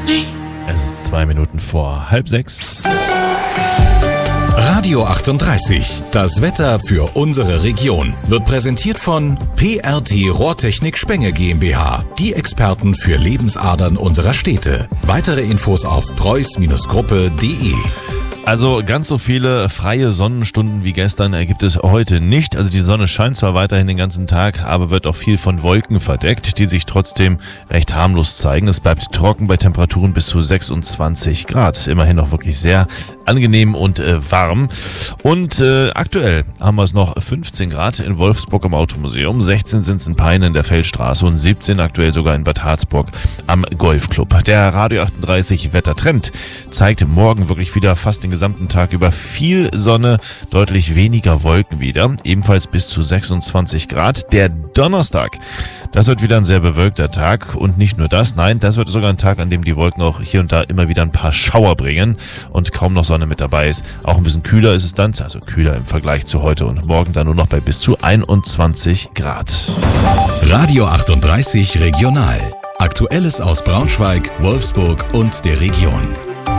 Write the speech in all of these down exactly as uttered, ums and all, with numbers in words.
Es ist zwei Minuten vor halb sechs. Radio achtunddreißig, das Wetter für unsere Region, wird präsentiert von P R T Rohrtechnik Spenge GmbH, die Experten für Lebensadern unserer Städte. Weitere Infos auf preuß Gruppe punkt de. Also ganz so viele freie Sonnenstunden wie gestern gibt es heute nicht. Also die Sonne scheint zwar weiterhin den ganzen Tag, aber wird auch viel von Wolken verdeckt, die sich trotzdem recht harmlos zeigen. Es bleibt trocken bei Temperaturen bis zu sechsundzwanzig Grad. Immerhin noch wirklich sehr angenehm und äh, warm. Und äh, aktuell haben wir es noch fünfzehn Grad in Wolfsburg am Automuseum, sechzehn sind es in Peine in der Feldstraße und siebzehn aktuell sogar in Bad Harzburg am Golfclub. Der Radio achtunddreißig Wettertrend zeigt morgen wirklich wieder fast den gesamten Tag über viel Sonne, deutlich weniger Wolken wieder, ebenfalls bis zu sechsundzwanzig Grad. Der Donnerstag, das wird wieder ein sehr bewölkter Tag und nicht nur das, nein, das wird sogar ein Tag, an dem die Wolken auch hier und da immer wieder ein paar Schauer bringen und kaum noch Sonne mit dabei ist. Auch ein bisschen kühler ist es dann, also kühler im Vergleich zu heute und morgen dann nur noch bei bis zu einundzwanzig Grad. Radio achtunddreißig Regional. Aktuelles aus Braunschweig, Wolfsburg und der Region.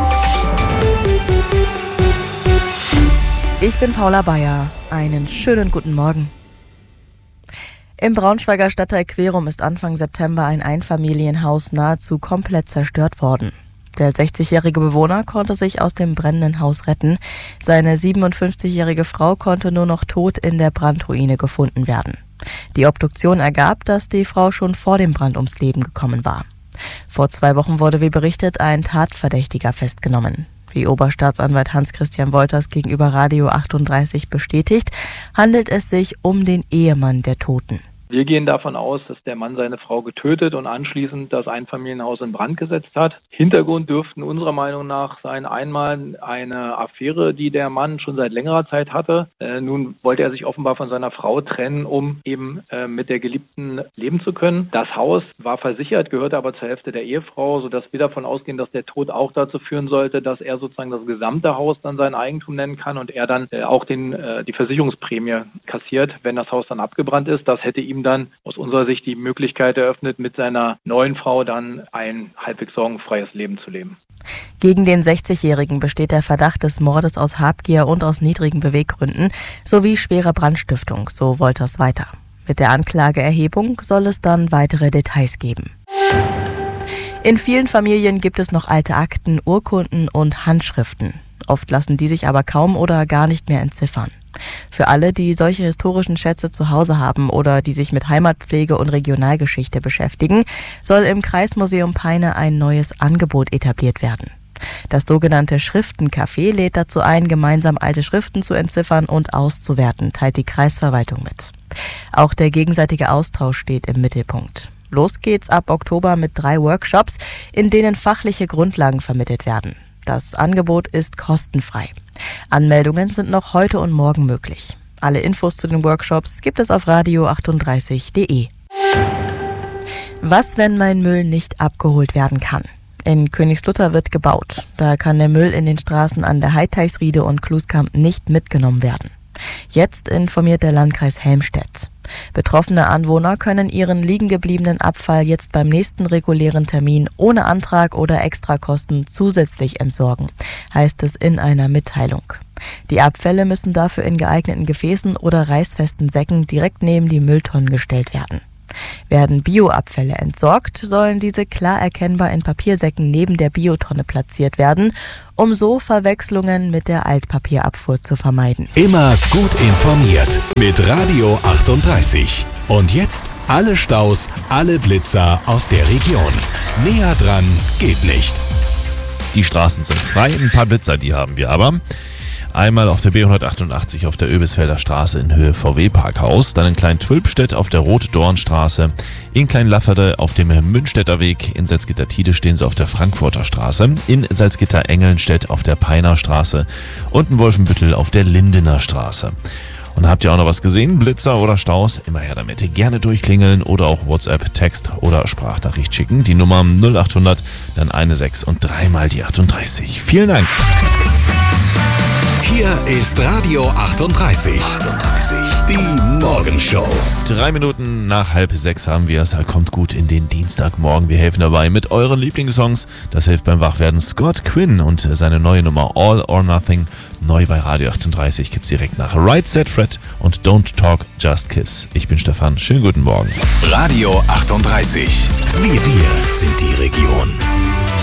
Ich bin Paula Bayer. Einen schönen guten Morgen. Im Braunschweiger Stadtteil Querum ist Anfang September ein Einfamilienhaus nahezu komplett zerstört worden. Der sechzigjährige Bewohner konnte sich aus dem brennenden Haus retten. Seine siebenundfünfzigjährige Frau konnte nur noch tot in der Brandruine gefunden werden. Die Obduktion ergab, dass die Frau schon vor dem Brand ums Leben gekommen war. Vor zwei Wochen wurde, wie berichtet, ein Tatverdächtiger festgenommen. Wie Oberstaatsanwalt Hans-Christian Wolters gegenüber Radio achtunddreißig bestätigt, handelt es sich um den Ehemann der Toten. Wir gehen davon aus, dass der Mann seine Frau getötet und anschließend das Einfamilienhaus in Brand gesetzt hat. Hintergrund dürften unserer Meinung nach sein einmal eine Affäre, die der Mann schon seit längerer Zeit hatte. Äh, nun wollte er sich offenbar von seiner Frau trennen, um eben äh, mit der Geliebten leben zu können. Das Haus war versichert, gehörte aber zur Hälfte der Ehefrau, sodass wir davon ausgehen, dass der Tod auch dazu führen sollte, dass er sozusagen das gesamte Haus dann sein Eigentum nennen kann und er dann äh, auch den, äh, die Versicherungsprämie kassiert, wenn das Haus dann abgebrannt ist. Das hätte ihm dann aus unserer Sicht die Möglichkeit eröffnet, mit seiner neuen Frau dann ein halbwegs sorgenfreies Leben zu leben. Gegen den sechzigjährigen besteht der Verdacht des Mordes aus Habgier und aus niedrigen Beweggründen sowie schwerer Brandstiftung, so Wolters weiter. Mit der Anklageerhebung soll es dann weitere Details geben. In vielen Familien gibt es noch alte Akten, Urkunden und Handschriften. Oft lassen die sich aber kaum oder gar nicht mehr entziffern. Für alle, die solche historischen Schätze zu Hause haben oder die sich mit Heimatpflege und Regionalgeschichte beschäftigen, soll im Kreismuseum Peine ein neues Angebot etabliert werden. Das sogenannte Schriftencafé lädt dazu ein, gemeinsam alte Schriften zu entziffern und auszuwerten, teilt die Kreisverwaltung mit. Auch der gegenseitige Austausch steht im Mittelpunkt. Los geht's ab Oktober mit drei Workshops, in denen fachliche Grundlagen vermittelt werden. Das Angebot ist kostenfrei. Anmeldungen sind noch heute und morgen möglich. Alle Infos zu den Workshops gibt es auf radio achtunddreißig punkt de. Was, wenn mein Müll nicht abgeholt werden kann? In Königslutter wird gebaut. Da kann der Müll in den Straßen an der Heidteichsriede und Kluskamp nicht mitgenommen werden. Jetzt informiert der Landkreis Helmstedt. Betroffene Anwohner können ihren liegen gebliebenen Abfall jetzt beim nächsten regulären Termin ohne Antrag oder Extrakosten zusätzlich entsorgen, heißt es in einer Mitteilung. Die Abfälle müssen dafür in geeigneten Gefäßen oder reißfesten Säcken direkt neben die Mülltonnen gestellt werden. Werden Bioabfälle entsorgt, sollen diese klar erkennbar in Papiersäcken neben der Biotonne platziert werden, um so Verwechslungen mit der Altpapierabfuhr zu vermeiden. Immer gut informiert mit Radio achtunddreißig. Und jetzt alle Staus, alle Blitzer aus der Region. Näher dran geht nicht. Die Straßen sind frei, ein paar Blitzer, die haben wir aber. Einmal auf der B hundertachtundachtzig auf der Öbisfelder Straße in Höhe V W-Parkhaus, dann in Klein-Twülpstedt auf der Rot-Dorn-Straße, in Klein-Lafferde auf dem Münstädter Weg, in Salzgitter-Tide stehen sie auf der Frankfurter Straße, in Salzgitter-Engelnstedt auf der Peiner Straße und in Wolfenbüttel auf der Lindener Straße. Und habt ihr auch noch was gesehen? Blitzer oder Staus? Immer her damit. Gerne durchklingeln oder auch WhatsApp, Text oder Sprachnachricht schicken. Die Nummer null achthundert, dann eine sechs und dreimal die achtunddreißig. Vielen Dank. Hier ist Radio achtunddreißig. achtunddreißig. Die Morgenshow. Drei Minuten nach halb sechs haben wir es. Kommt gut in den Dienstagmorgen. Wir helfen dabei mit euren Lieblingssongs. Das hilft beim Wachwerden. Scott Quinn und seine neue Nummer All or Nothing. Neu bei Radio achtunddreißig gibt's direkt nach Right Set Fred und Don't Talk Just Kiss. Ich bin Stefan. Schönen guten Morgen. Radio achtunddreißig. Wir, wir sind die Region.